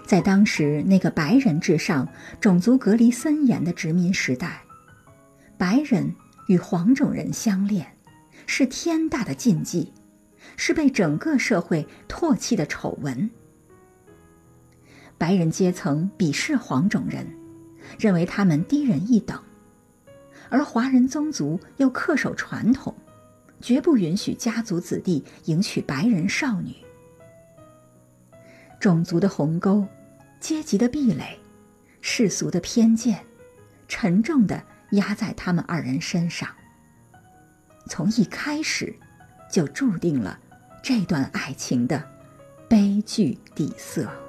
在当时那个白人至上、种族隔离森严的殖民时代，白人与黄种人相恋是天大的禁忌，是被整个社会唾弃的丑闻。白人阶层鄙视黄种人，认为他们低人一等，而华人宗族又恪守传统，绝不允许家族子弟迎娶白人少女。种族的鸿沟、阶级的壁垒、世俗的偏见，沉重地压在他们二人身上，从一开始就注定了这段爱情的悲剧底色。